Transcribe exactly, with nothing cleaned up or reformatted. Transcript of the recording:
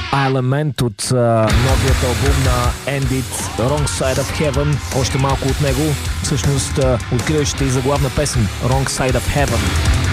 Element от uh, новият албум на Endit, Wrong Side of Heaven. Още малко от него, всъщност uh, откриващата и заглавна песен Wrong Side of Heaven.